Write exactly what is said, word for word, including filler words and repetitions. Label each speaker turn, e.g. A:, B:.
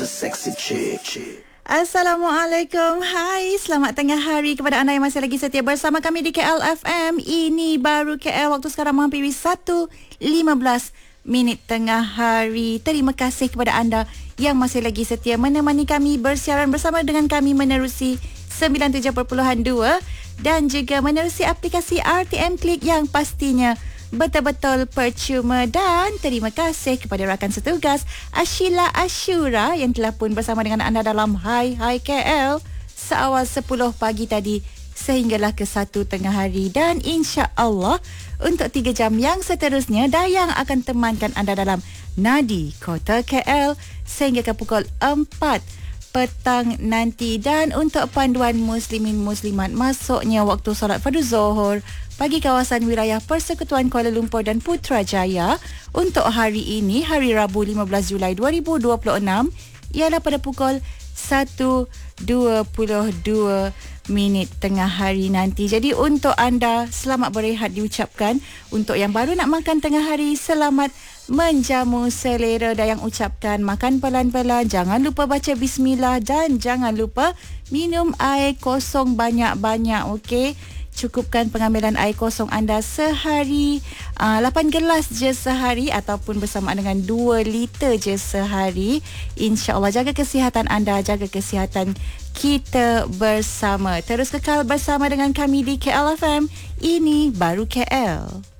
A: a sexy chick.
B: Assalamualaikum. Hai, selamat tengah hari kepada anda yang masih lagi setia bersama kami di K L F M. Ini baru K L, waktu sekarang menghampiri satu lima belas minit tengah hari. Terima kasih kepada anda yang masih lagi setia menemani kami bersiaran bersama dengan kami menerusi sembilan puluh tujuh perpuluhan dua dan juga menerusi aplikasi R T M Klik yang pastinya betul-betul percuma. Dan terima kasih kepada rakan setugas Ashila Ashura yang telah pun bersama dengan anda dalam Hai Hai K L seawal sepuluh pagi tadi sehinggalah ke satu tengah hari. Dan insya-Allah untuk tiga jam yang seterusnya Dayang akan temankan anda dalam Nadi Kota K L sehingga ke pukul empat petang nanti. Dan untuk panduan muslimin muslimat masuknya waktu solat fardu Zuhur bagi kawasan wilayah Persekutuan Kuala Lumpur dan Putrajaya untuk hari ini, hari Rabu lima belas Julai dua ribu dua puluh enam, ialah pada pukul satu dua puluh dua minit tengah hari nanti. Jadi untuk anda, selamat berehat diucapkan. Untuk yang baru nak makan tengah hari, selamat menjamu selera. Dayang ucapkan makan pelan-pelan, jangan lupa baca bismillah dan jangan lupa minum air kosong banyak-banyak, okey? Cukupkan pengambilan air kosong anda sehari uh, lapan gelas je sehari ataupun bersamaan dengan dua liter je sehari. InsyaAllah jaga kesihatan anda, jaga kesihatan kita bersama. Terus kekal bersama dengan kami di K L F M. Ini baru K L.